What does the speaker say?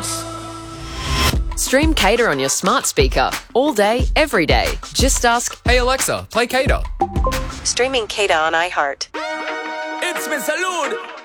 Bounce! Stream Cater on your smart speaker all day, every day. Just ask, Hey Alexa, play Cater. Streaming Cater on iHeart. It's Mr. Lord.